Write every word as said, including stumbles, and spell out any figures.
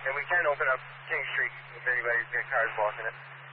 And we can open up King Street if anybody's got cars blocking it.